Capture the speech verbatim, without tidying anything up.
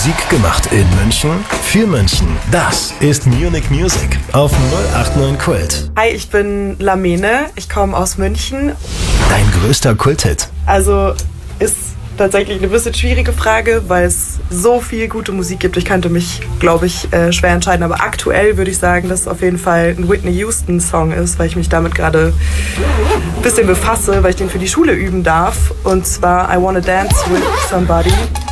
Musik gemacht in München, für München. Das ist Munich Music auf null acht neun Kult. Hi, ich bin Lamene, ich komme aus München. Dein größter Kulthit? Also ist tatsächlich eine bisschen schwierige Frage, weil es so viel gute Musik gibt. Ich könnte mich, glaube ich, äh, schwer entscheiden. Aber aktuell würde ich sagen, dass es auf jeden Fall ein Whitney Houston-Song ist, weil ich mich damit gerade ein bisschen befasse, weil ich den für die Schule üben darf. Und zwar I Wanna Dance With Somebody.